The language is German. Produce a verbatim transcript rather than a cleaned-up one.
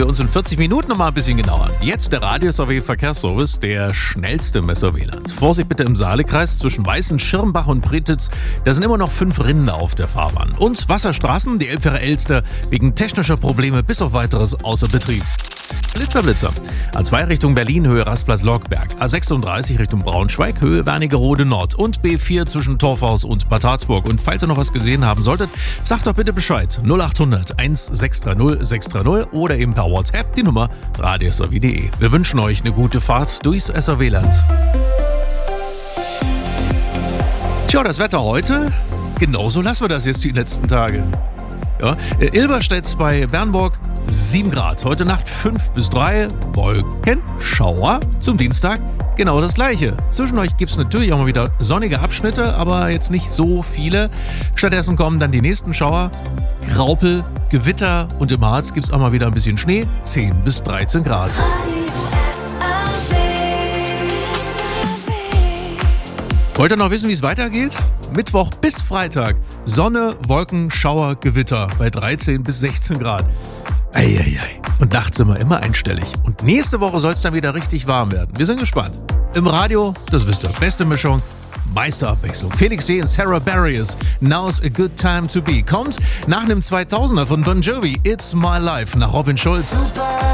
wir uns in vierzig Minuten noch mal ein bisschen genauer. Jetzt der Radio-S R W Verkehrsservice, der schnellste Messer W L A Ns. Vorsicht bitte im Saalekreis zwischen Weißen, Schirmbach und Bretitz. Da sind immer noch fünf Rinder auf der Fahrbahn. Und Wasserstraßen, die Elbfähre Elster, wegen technischer Probleme bis auf weiteres außer Betrieb. Blitzer, Blitzer. A zwei Richtung Berlin, Höhe Rastplatz-Lockberg. A sechsunddreißig Richtung Braunschweig, Höhe Wernigerode Nord. Und B vier zwischen Torfhaus und Bad Harzburg. Und falls ihr noch was gesehen haben solltet, sagt doch bitte Bescheid. null acht hundert sechs drei null sechs drei null oder eben per WhatsApp die Nummer radio s r w punkt d e. Wir wünschen euch eine gute Fahrt durchs S R W-Land. Tja, das Wetter heute, genauso lassen wir das jetzt die letzten Tage. Ja, Ilberstedt bei Bernburg sieben Grad. Heute Nacht fünf bis drei. Wolken, Schauer. Zum Dienstag genau das gleiche. Zwischen euch gibt es natürlich auch mal wieder sonnige Abschnitte, aber jetzt nicht so viele. Stattdessen kommen dann die nächsten Schauer. Graupel, Gewitter und im Harz gibt es auch mal wieder ein bisschen Schnee. zehn bis dreizehn Grad. Wollt ihr noch wissen, wie es weitergeht? Mittwoch bis Freitag. Sonne, Wolken, Schauer, Gewitter bei dreizehn bis sechzehn Grad. Eieiei. Und nachts sind wir immer einstellig. Und nächste Woche soll es dann wieder richtig warm werden. Wir sind gespannt. Im Radio, das wisst ihr, beste Mischung, meiste Abwechslung. Felix D. und Sarah Barriers, Now's a Good Time to Be. Kommt nach einem zweitausender von Bon Jovi, It's My Life, nach Robin Schulz.